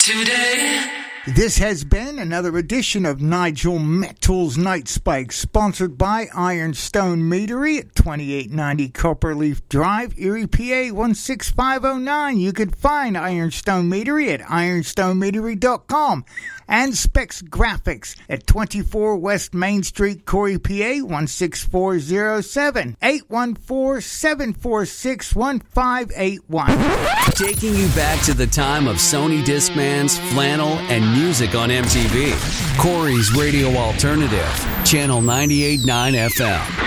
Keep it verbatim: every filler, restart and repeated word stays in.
today. This has been another edition of Nigel Metal's Night Spike, sponsored by Ironstone Meadery at twenty-eight ninety Copperleaf Drive, Erie, P A one six five oh nine. You can find Ironstone Meadery at ironstone meadery dot com and Specs Graphics at twenty-four West Main Street, Corey, P A one six four oh seven, eight one four, seven four six, one five eight one. Taking you back to the time of Sony Discmans, flannel, and music on M T V. Corey's Radio Alternative, Channel ninety-eight point nine F M.